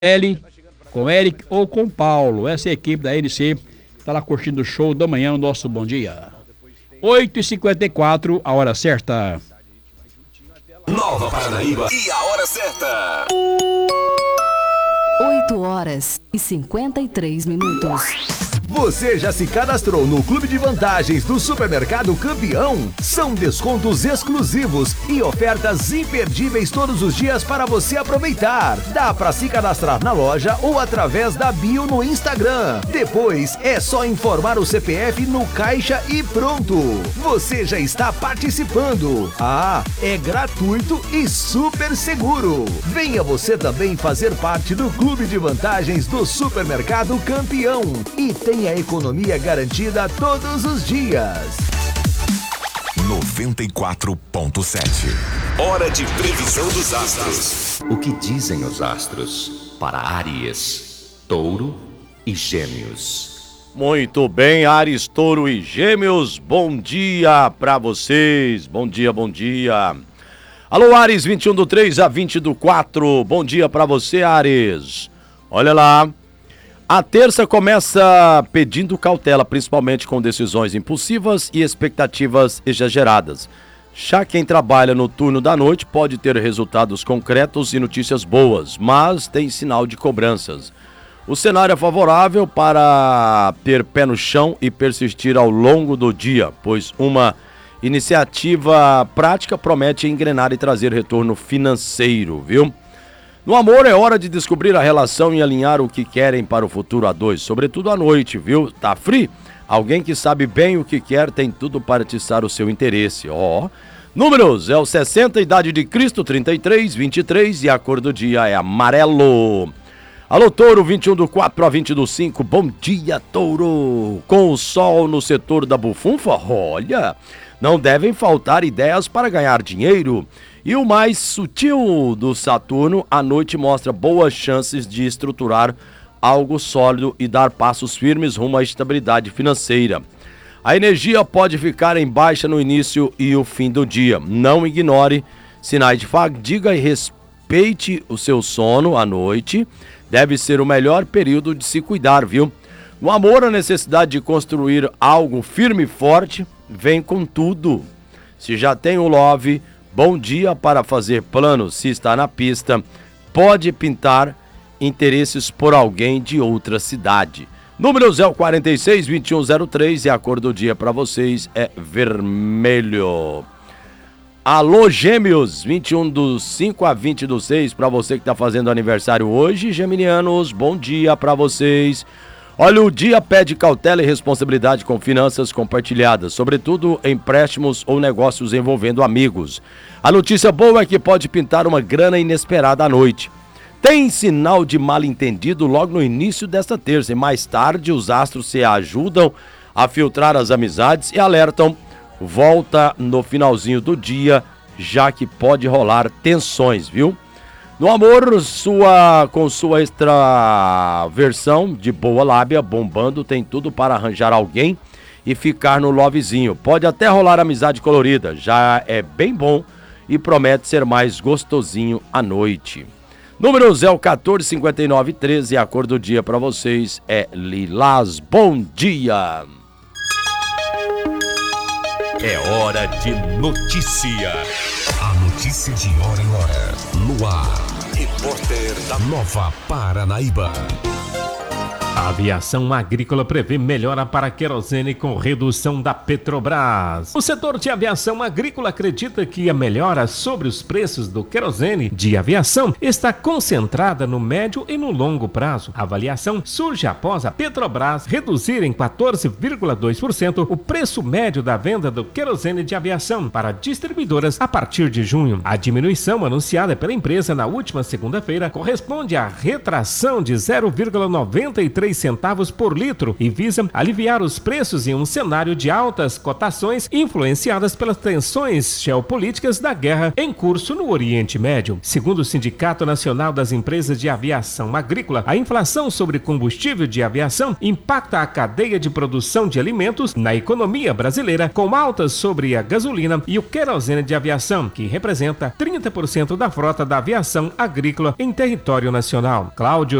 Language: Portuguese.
com Eric ou com Paulo. Essa é a equipe da NC está lá curtindo o show da manhã, o nosso bom dia. 8h54, a hora certa. Nova Paranaíba e a hora certa. 8h53. Você já se cadastrou no Clube de Vantagens do Supermercado Campeão? São descontos exclusivos e ofertas imperdíveis todos os dias para você aproveitar. Dá para se cadastrar na loja ou através da bio no Instagram. Depois é só informar o CPF no caixa e pronto. Você já está participando. É gratuito e super seguro. Venha você também fazer parte do Clube de Vantagens do Supermercado Campeão e tem a economia garantida todos os dias. 94.7. Hora de previsão dos astros. O que dizem os astros para Áries, Touro e Gêmeos? Muito bem, Áries, Touro e Gêmeos, bom dia para vocês. Bom dia, bom dia. Alô, Áries, 21/3 a 20/4. Bom dia para você, Áries. Olha lá. A terça começa pedindo cautela, principalmente com decisões impulsivas e expectativas exageradas. Já quem trabalha no turno da noite pode ter resultados concretos e notícias boas, mas tem sinal de cobranças. O cenário é favorável para ter pé no chão e persistir ao longo do dia, pois uma iniciativa prática promete engrenar e trazer retorno financeiro, viu? No amor é hora de descobrir a relação e alinhar o que querem para o futuro a dois, sobretudo à noite, viu? Tá free? Alguém que sabe bem o que quer tem tudo para atiçar o seu interesse, Números, é o 60, idade de Cristo, 33, 23 e a cor do dia é amarelo. Alô, Touro, 21/4 a 20/5, bom dia, Touro. Com o sol no setor da bufunfa, olha, não devem faltar ideias para ganhar dinheiro. E o mais sutil do Saturno, a noite mostra boas chances de estruturar algo sólido e dar passos firmes rumo à estabilidade financeira. A energia pode ficar em baixa no início e o fim do dia. Não ignore sinais de fadiga e respeite o seu sono à noite. Deve ser o melhor período de se cuidar, viu? No amor, a necessidade de construir algo firme e forte vem com tudo. Se já tem o love, bom dia para fazer planos. Se está na pista, pode pintar interesses por alguém de outra cidade. Números é o 46, 2103 e a cor do dia para vocês é vermelho. Alô, Gêmeos, 21/5 a 20/6 para você que está fazendo aniversário hoje. Geminianos, bom dia para vocês. Olha, o dia pede cautela e responsabilidade com finanças compartilhadas, sobretudo empréstimos ou negócios envolvendo amigos. A notícia boa é que pode pintar uma grana inesperada à noite. Tem sinal de mal-entendido logo no início desta terça e mais tarde os astros se ajudam a filtrar as amizades e alertam volta no finalzinho do dia, já que pode rolar tensões, viu? No amor, com sua extraversão de boa lábia bombando, tem tudo para arranjar alguém e ficar no lovezinho. Pode até rolar amizade colorida, já é bem bom e promete ser mais gostosinho à noite. Números é o 14, 59 e 13 e a cor do dia para vocês é lilás. Bom dia! É hora de notícia. A notícia de hora em hora. No ar. Repórter da Nova Paranaíba. A aviação agrícola prevê melhora para querosene com redução da Petrobras. O setor de aviação agrícola acredita que a melhora sobre os preços do querosene de aviação está concentrada no médio e no longo prazo. A avaliação surge após a Petrobras reduzir em 14,2% o preço médio da venda do querosene de aviação para distribuidoras a partir de junho. A diminuição anunciada pela empresa na última segunda-feira corresponde à retração de 0,93 16 centavos por litro e visa aliviar os preços em um cenário de altas cotações influenciadas pelas tensões geopolíticas da guerra em curso no Oriente Médio. Segundo o Sindicato Nacional das Empresas de Aviação Agrícola, a inflação sobre combustível de aviação impacta a cadeia de produção de alimentos na economia brasileira, com altas sobre a gasolina e o querosene de aviação, que representa 30% da frota da aviação agrícola em território nacional. Cláudio